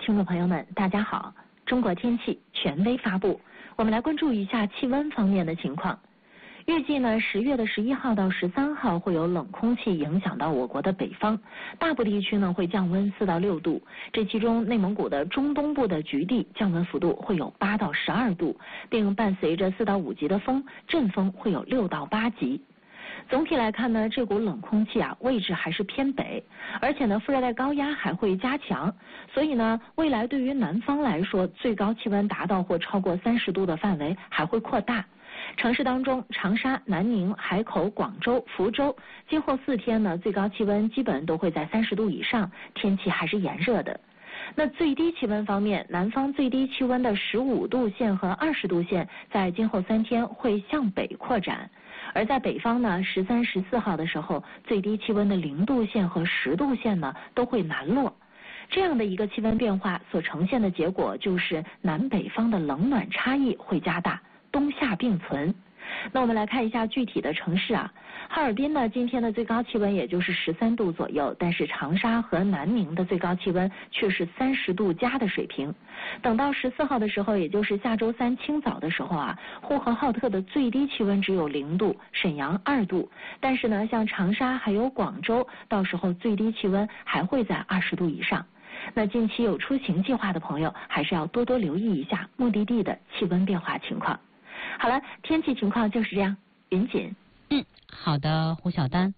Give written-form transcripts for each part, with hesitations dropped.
听众朋友们，大家好！中国天气权威发布，我们来关注一下气温方面的情况。预计呢，10月11号到13号会有冷空气影响到我国的北方，大部地区呢会降温4到6度，这其中内蒙古的中东部的局地降温幅度会有8到12度，并伴随着4到5级的风，阵风会有6到8级。总体来看呢，这股冷空气位置还是偏北，而且呢副热带高压还会加强，所以呢未来对于南方来说，最高气温达到或超过30度的范围还会扩大。城市当中，长沙、南宁、海口、广州、福州，今后4天呢最高气温基本都会在30度以上，天气还是炎热的。那最低气温方面，南方最低气温的15度线和20度线在今后3天会向北扩展，而在北方呢，13、14号的时候，最低气温的0度线和10度线呢都会南落。这样的一个气温变化所呈现的结果，就是南北方的冷暖差异会加大，冬夏并存。那我们来看一下具体的城市哈尔滨呢，今天的最高气温也就是13度左右，但是长沙和南宁的最高气温却是30度加的水平。等到14号的时候，也就是下周3清早的时候呼和浩特的最低气温只有0度，沈阳2度，但是呢，像长沙还有广州，到时候最低气温还会在20度以上。那近期有出行计划的朋友，还是要多多留意一下目的地的气温变化情况。好了，天气情况就是这样。云锦。 好的，胡晓丹。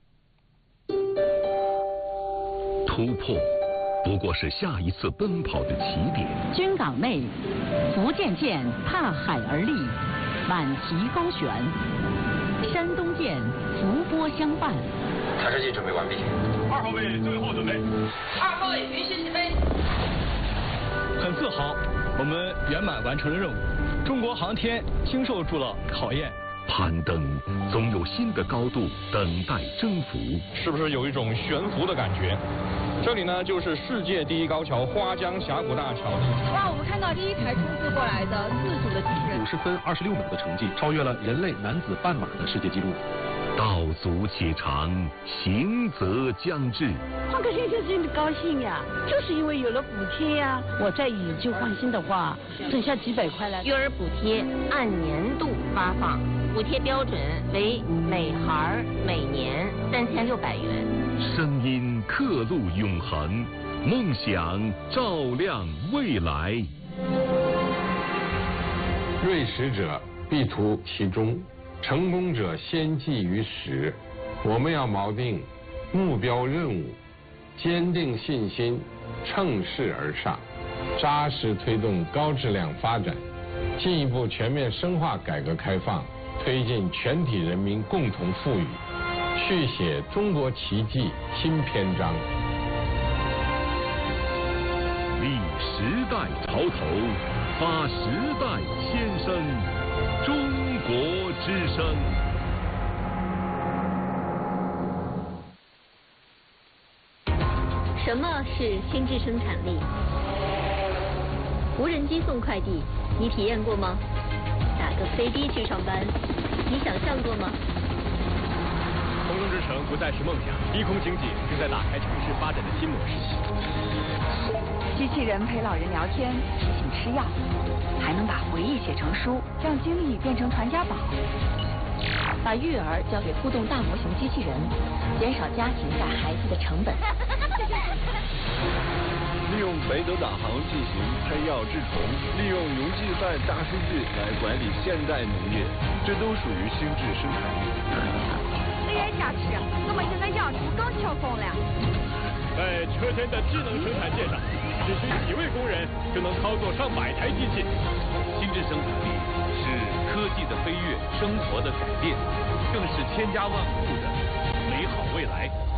突破不过是下一次奔跑的起点。 军港内，福建舰踏海而立，满旗高悬；山东舰伏波相伴。 抬车机准备完毕。 2号位最后准备。 2号位允许起飞。 很自豪，我们圆满完成了任务。中国航天经受住了考验。 攀登总有新的高度等待征服， 是不是有一种悬浮的感觉？这里呢，就是世界第一高桥花江峡谷大桥。 哇，我们看到第一台冲刺过来的自主的机器人 ，50分26秒的成绩，超越了人类男子半马的世界纪录。 道阻且长，行则将至。 换个新车真的高兴呀，就是因为有了补贴呀。我再以旧换新的话，省下几百块来。 育儿补贴按年度发放，补贴标准为每孩每年3600元。 声音刻录永恒，梦想照亮未来。 锐识者必图其中，成功者先记于始。我们要锚定目标任务，坚定信心，乘势而上，扎实推动高质量发展，进一步全面深化改革开放，推进全体人民共同富裕，续写中国奇迹新篇章。 立时代潮头，发时代先声，中国之声。 什么是心智生产力？无人机送快递，你体验过吗？打个飞的去上班，你想象过吗？ 空中之城不再是梦想，低空经济正在打开城市发展的新模式。 机器人陪老人聊天，提醒吃药，还能把回忆写成书，让经历变成传家宝。 把育儿交给互动大模型机器人，减少家庭带孩子的成本。 利用北斗导航进行喷药治虫，利用农技算大数据来管理现代农业，这都属于心智生产力。 哎呀，下去，我们现在养猪刚调工了。 在车间的智能生产线上，只需几位工人就能操作上百台机器。 心智生产力是科技的飞跃，生活的改变，更是千家万户的美好未来。